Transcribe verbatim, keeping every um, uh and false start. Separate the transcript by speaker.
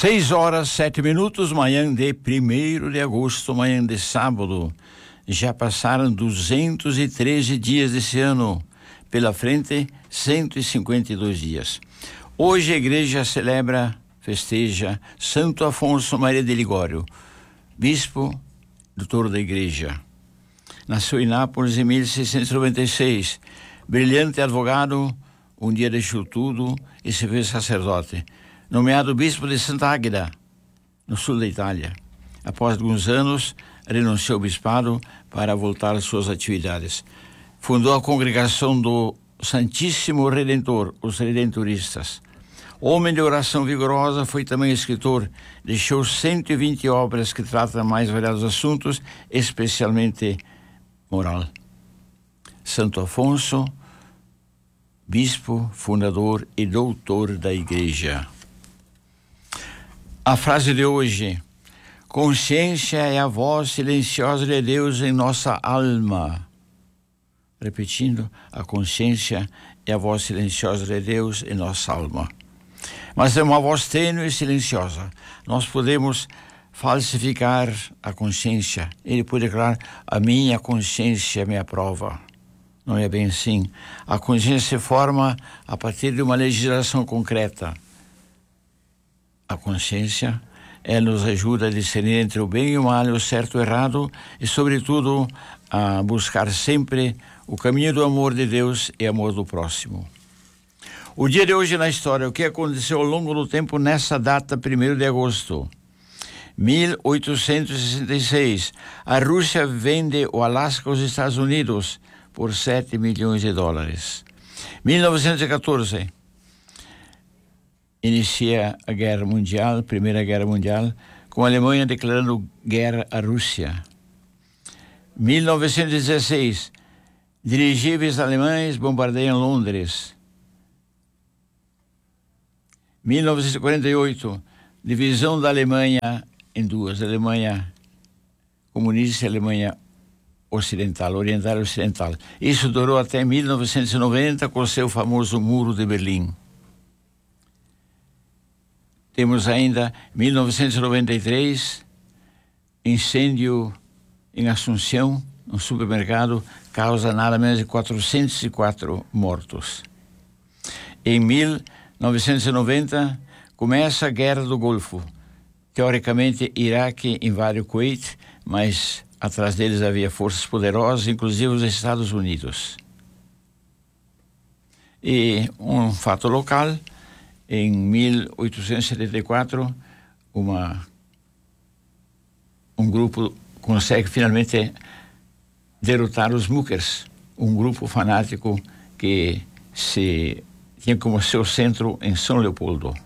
Speaker 1: Seis horas, sete minutos, manhã de primeiro de agosto, manhã de sábado. Já passaram duzentos e treze dias desse ano. Pela frente, cento e cinquenta e dois dias. Hoje a igreja celebra, festeja Santo Afonso Maria de Ligório, bispo, doutor da igreja. Nasceu em Nápoles em mil seiscentos e noventa e seis. Brilhante advogado, um dia deixou tudo e se fez sacerdote. Nomeado bispo de Santa Águeda, no sul da Itália. Após alguns anos, renunciou ao bispado para voltar às suas atividades. Fundou a congregação do Santíssimo Redentor, os Redentoristas. Homem de oração vigorosa, foi também escritor. Deixou cento e vinte obras que tratam mais variados assuntos, especialmente moral. Santo Afonso, bispo, fundador e doutor da igreja. A frase de hoje: consciência é a voz silenciosa de Deus em nossa alma. Repetindo, a consciência é a voz silenciosa de Deus em nossa alma. Mas é uma voz tênue e silenciosa. Nós podemos falsificar a consciência. Ele pode declarar: a minha consciência me aprova. Não é bem assim. A consciência se forma a partir de uma legislação concreta. A consciência, ela nos ajuda a discernir entre o bem e o mal, o certo e o errado, e sobretudo a buscar sempre o caminho do amor de Deus e amor do próximo. O dia de hoje na história, o que aconteceu ao longo do tempo nessa data, primeiro de agosto. mil oitocentos e sessenta e seis, a Rússia vende o Alasca aos Estados Unidos por sete milhões de dólares. mil novecentos e quatorze, inicia a Guerra Mundial, Primeira Guerra Mundial, com a Alemanha declarando guerra à Rússia. mil novecentos e dezesseis, dirigíveis alemães bombardeiam Londres. mil novecentos e quarenta e oito, divisão da Alemanha em duas, a Alemanha comunista e a Alemanha ocidental, oriental e ocidental. Isso durou até mil novecentos e noventa, com o seu famoso Muro de Berlim. Temos ainda mil novecentos e noventa e três, incêndio em Assunção, um supermercado, causa nada menos de quatrocentos e quatro mortos. Em mil novecentos e noventa, começa a Guerra do Golfo. Teoricamente, Iraque invade o Kuwait, mas atrás deles havia forças poderosas, inclusive os Estados Unidos. E um fato local: em mil oitocentos e setenta e quatro, uma, um grupo consegue finalmente derrotar os Muckers, um grupo fanático que se tinha como seu centro em São Leopoldo.